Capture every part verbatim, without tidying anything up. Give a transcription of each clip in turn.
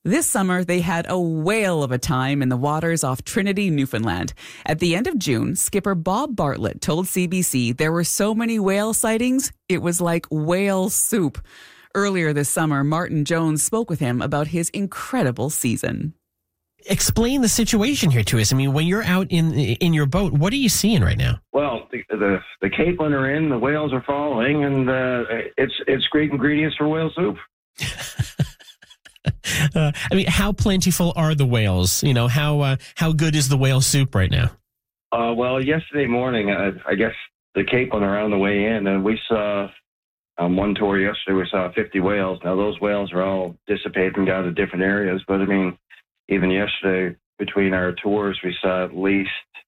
This summer, they had a whale of a time in the waters off Trinity, Newfoundland. At the end of June, skipper Bob Bartlett told C B C there were so many whale sightings, it was like whale soup. Earlier this summer, Martin Jones spoke with him about his incredible season. Explain the situation here to us. I mean, when you're out in in your boat, what are you seeing right now? Well, the the, the capelin are in, the whales are following, and uh, it's it's great ingredients for whale soup. uh, I mean, how plentiful are the whales? You know, how uh, how good is the whale soup right now? Uh, well, yesterday morning, uh, I guess the capelin are on the way in, and we saw on one tour yesterday we saw fifty whales. Now those whales are all dissipating down to different areas, but I mean, even yesterday between our tours, we saw at least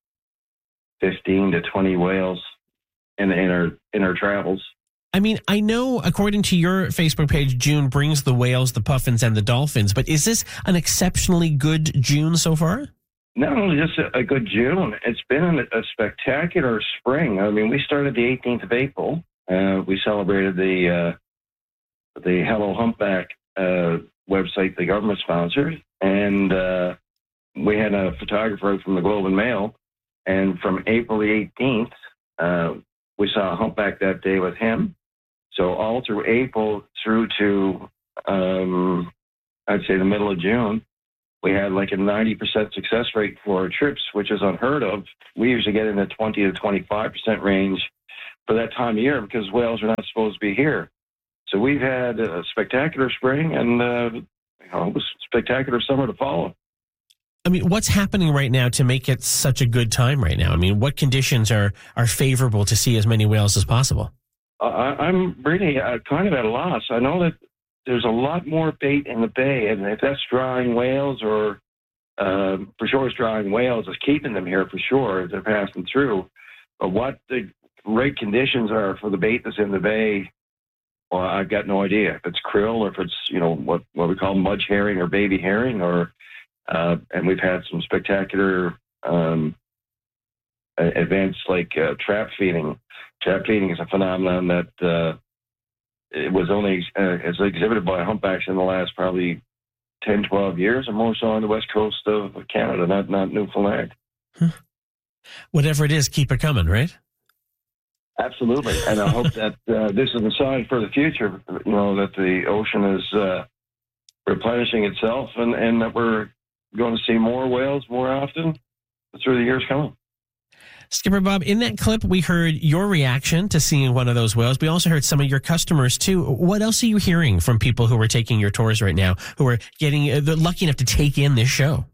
fifteen to twenty whales in in our in our travels. I mean, I know according to your Facebook page, June brings the whales, the puffins, and the dolphins, but is this an exceptionally good June so far? Not only just a, a good June, it's been a, a spectacular spring. I mean, we started the eighteenth of April. Uh, we celebrated the uh, the Hello Humpback uh, website the government sponsored, and uh, we had a photographer out from the Globe and Mail, and from April the eighteenth, uh, we saw a humpback that day with him. So all through April through to, um, I'd say the middle of June, we had like a ninety percent success rate for our trips, which is unheard of. We usually get in the twenty to twenty-five percent range for that time of year because whales are not supposed to be here. So we've had a spectacular spring and uh, you know, a spectacular summer to follow. I mean, what's happening right now to make it such a good time right now? I mean, what conditions are, are favorable to see as many whales as possible? Uh, I'm really uh, kind of at a loss. I know that there's a lot more bait in the bay, and if that's drawing whales or uh, for sure it's drawing whales, it's keeping them here for sure as they're passing through. But what the right conditions are for the bait that's in the bay, well, I've got no idea. If it's krill or if it's, you know, what, what we call mudge herring or baby herring, or uh, and we've had some spectacular um, events like uh, trap feeding. Trap feeding is a phenomenon that uh, it was only uh, it's exhibited by humpbacks in the last probably ten, twelve years, or more so on the west coast of Canada, not not Newfoundland. Huh. Whatever it is, keep it coming, right? Absolutely, and I hope that uh, this is a sign for the future. You know, that the ocean is uh, replenishing itself, and, and that we're going to see more whales more often through the years coming. Skipper Bob, in that clip, we heard your reaction to seeing one of those whales. We also heard some of your customers, too. What else are you hearing from people who are taking your tours right now, who are getting uh, lucky enough to take in this show?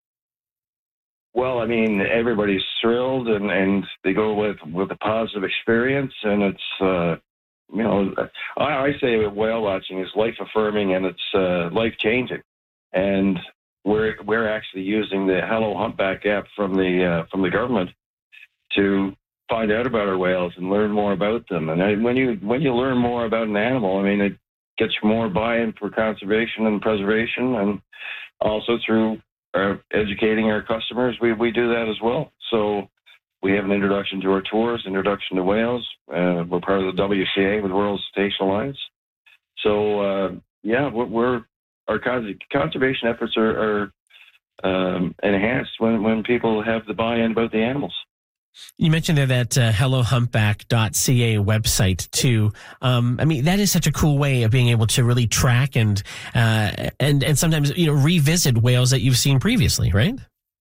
Well, I mean, everybody's thrilled, and, and they go with, with a positive experience, and it's, uh, you know, I, I say that whale watching is life-affirming, and it's uh, life-changing. And we're we're actually using the Hello Humpback app from the uh, from the government to find out about our whales and learn more about them. And I, when you when you learn more about an animal, I mean, it gets you more buy-in for conservation and preservation, and also through our educating our customers, we, we do that as well. So we have an introduction to our tours, introduction to whales. Uh, we're part of the W C A with World Cetacean Alliance. So, uh, yeah, we're, we're our conservation efforts are, are um, enhanced when, when people have the buy-in about the animals. You mentioned there that uh, hello humpback dot c a website too. Um, I mean, that is such a cool way of being able to really track and uh, and and sometimes, you know, revisit whales that you've seen previously, right?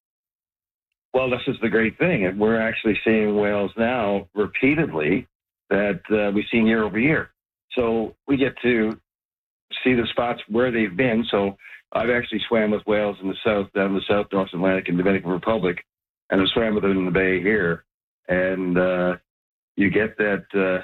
Well, this is the great thing. We're actually seeing whales now repeatedly that uh, we've seen year over year. So we get to see the spots where they've been. So I've actually swam with whales in the south, down the South North Atlantic and Dominican Republic, and I swam with them in the bay here. And uh, you get that, uh,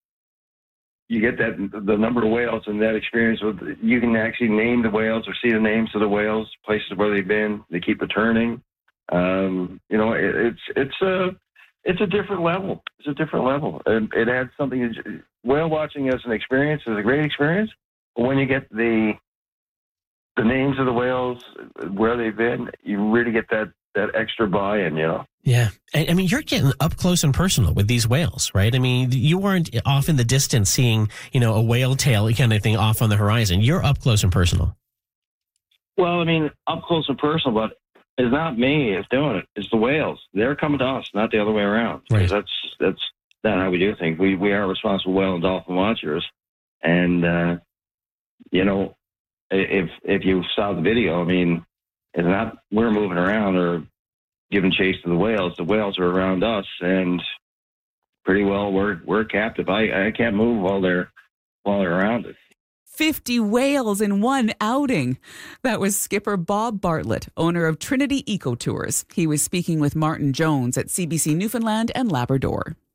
you get that the number of whales and that experience with. You can actually name the whales or see the names of the whales, places where they've been. They keep returning. Um, you know, it, it's it's a it's a different level. It's a different level, and it adds something. Whale watching as an experience is a great experience. But when you get the the names of the whales, where they've been, you really get that. that extra buy-in, you know? Yeah. I mean, you're getting up close and personal with these whales, right? I mean, you weren't off in the distance seeing, you know, a whale tail kind of thing off on the horizon. You're up close and personal. Well, I mean, up close and personal, but it's not me that's doing it. It's the whales. They're coming to us, not the other way around. Right. That's that's not how we do things. We we are responsible whale and dolphin watchers, and uh, you know, if if you saw the video, I mean, it's not we're moving around or giving chase to the whales. The whales are around us, and pretty well we're we're captive. I I can't move while they're while they're around us. fifty whales in one outing. That was skipper Bob Bartlett, owner of Trinity Eco Tours. He was speaking with Martin Jones at C B C Newfoundland and Labrador.